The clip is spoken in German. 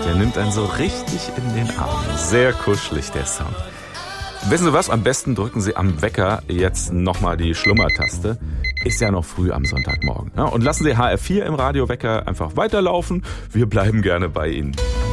Der nimmt einen so richtig in den Arm. Sehr kuschelig, der Song. Wissen Sie was? Am besten drücken Sie am Wecker jetzt nochmal die Schlummertaste. Ist ja noch früh am Sonntagmorgen. Und lassen Sie HR4 im Radiowecker einfach weiterlaufen. Wir bleiben gerne bei Ihnen.